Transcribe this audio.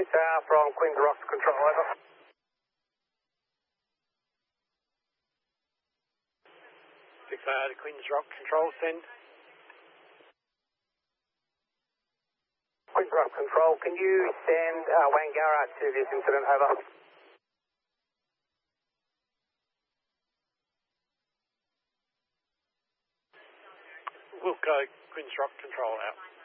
Tower from Queen's Rock Control, over. To Queen's Rock Control, send. Queen's Rock Control, can you send Wangara to this incident, over? We'll go Queen's Rock Control out.